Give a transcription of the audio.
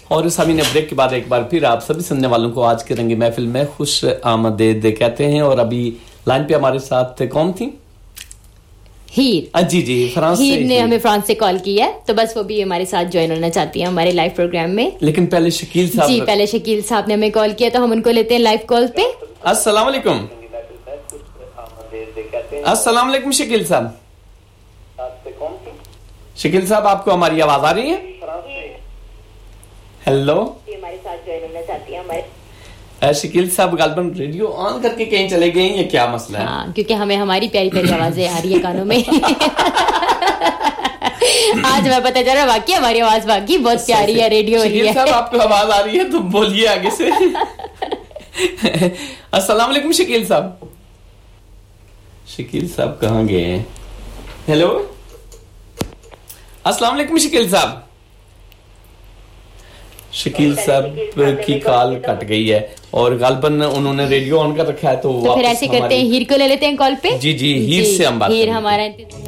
और सामीन ब्रेक के बाद एक बार फिर आप सभी सुनने वालों को आज के रंगी महफिल में खुश आमदीद कहते हैं। और अभी लाइन पे हमारे साथ कौन थी? हीर। जी फ्रांस हीर ने हमें फ्रांस से कॉल की है, तो बस वो भी हमारे साथ ज्वाइन होना चाहती है हमारे लाइव प्रोग्राम में। लेकिन पहले शकील साहब। जी पहले शकील साहब ने हमें कॉल किया, तो हम उनको लेते हैं लाइव कॉल पे। अस्सलाम वालेकुम। अस्सलाम वालेकुम शकील साहब। शकील साहब आपको हमारी आवाज आ रही है? हेलो। हमारे साथ ज्वाइन होना चाहती है हमारे। शकील साहब गालबन रेडियो ऑन करके कहीं चले गए या क्या मसला है? हाँ, क्योंकि हमें हमारी प्यारी प्यारी आवाजें आ रही है कानों में। आज मैं पता चल रहा वाकई हमारी आवाज वाकई बहुत प्यारी है, रेडियो शकील है। साहब आपको आवाज आ रही है तो बोलिए आगे से। अस्सलाम वालेकुम शकील साहब। शकील साहब कहाँ गए हैं? हेलो अस्सलाम वालेकुम शकील साहब। शकील साहब की कॉल कट गई है और गालबन उन्होंने रेडियो ऑन कर रखा है, तो फिर ऐसे करते हैं हीर को ले लेते हैं कॉल पे। जी हीर से हम बात हीर हमारा